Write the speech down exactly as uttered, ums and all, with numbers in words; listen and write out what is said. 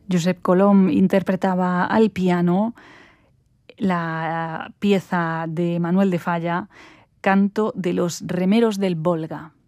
Josep Colom interpretaba al piano la pieza de Manuel de Falla, Canto de los remeros del Volga.